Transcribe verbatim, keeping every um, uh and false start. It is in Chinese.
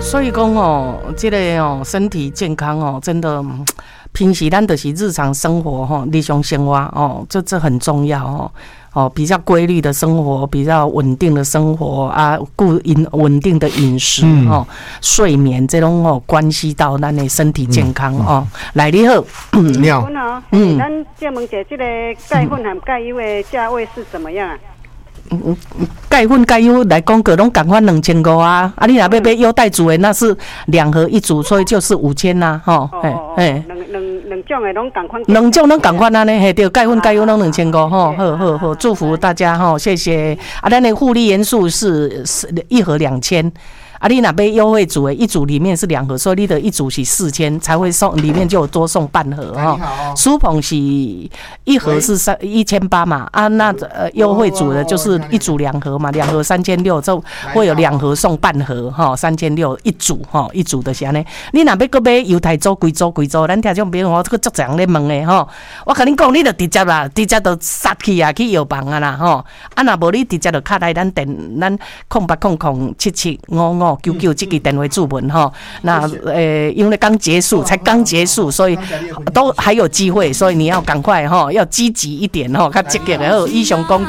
所以讲哦，这个哦，身体健康哦，真的，平时咱就是日常生活哈，日常生活哦，这这很重要哦。哦，比较规律的生活，比较稳定的生活啊，固饮稳定的饮食、嗯、哦，睡眠这种哦，关系到咱的身体健康、嗯、哦。来，你好， 你好， 嗯，咱借问者，这个钙粉和钙优的价位是怎么样啊？ 嗯，钙粉钙优来讲，个拢共款两千五啊，啊，你若要买优待组的，那是两盒一组，所以就是五千呐，吼，嘿，嘿， 两两两种的拢共款， 两种拢共款安尼，嘿，对，钙粉钙优拢两千五，吼，好好好，祝福大家吼，谢谢。啊，咱的护理元素是是一盒两千。啊，你若买优惠组的，一组里面是两盒，所以你的一组是四千，才会送，里面就有多送半盒哈。苏鹏是一盒是三一千八嘛，啊，那呃优惠组的就是一组两盒嘛，两盒三千六，就会有两盒送半盒哈，三千六一组哈，一组的是安尼。你若要搁买犹太组、贵组、贵组，咱听种朋友这个足常咧问的吼，我甲恁讲，你就直接啦，直接就杀去啊，去药房啊啦吼，啊若无你直接就卡来咱电咱空八空空七七五五。九九这个单位注文哈，那呃，因为刚结束，才刚结束，所以都还有机会，所以你要赶快哈，要积极一点哈，较积极的，以上讲。